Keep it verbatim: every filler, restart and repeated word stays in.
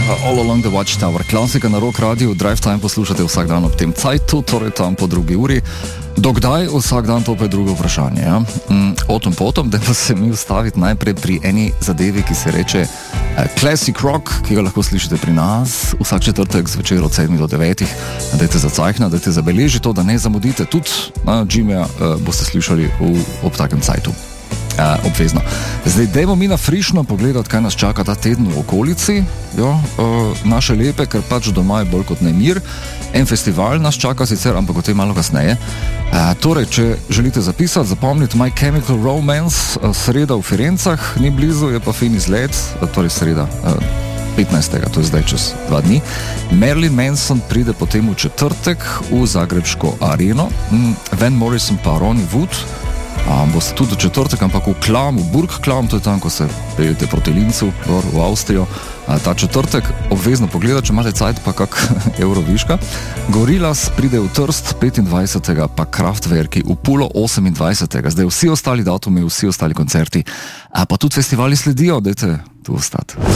All Along the Watchtower, klasika na Rock Radio, Drive Time poslušate vsak dan ob tem cajtu, torej tam po drugi uri. Dokdaj vsak dan, to pa je drugo vprašanje. Ja? Mm, o tom potom, da pa se mi ustaviti najprej pri eni zadevi, ki se reče uh, Classic Rock, ki ga lahko slišite pri nas vsak četrtek zvečer od sedmih do devetih. Dajte zacajhna, dajte zabeleži to, da ne zamudite. Tudi na Jimmyja uh, boste slišali v, ob takem cajtu. Uh, obvezno. Zdaj, dajmo mi na frišno pogledati, kaj nas čaka ta teden v okolici, jo, uh, naše lepe, ker pač doma je bolj kot ne mir. En festival nas čaka sicer, ampak o tem malo kasneje. Uh, torej, če želite zapisati, zapomniti My Chemical Romance, uh, sreda v Firencah, ni blizu, je pa fin izlet, uh, torej sreda uh, petnajstega, to je zdaj čez dva dni. Marilyn Manson pride potem v četrtek v Zagrebško areno, mm, Van Morrison pa Ronnie Wood, Um, boste tudi v četrtek, ampak v Klam, v Burg Klam, to je tam, ko se peljete proti Lincu, gor v Avstrijo. A, ta četrtek obvezno pogledati, če imate cajt, pa kak Euroviška. Gorillaz pride v Trst petindvajsetega, pa Kraftwerki v Pulo osemindvajsetega. Zdaj vsi ostali datumi, vsi ostali koncerti, a pa tudi festivali sledijo, dajte tu ostati.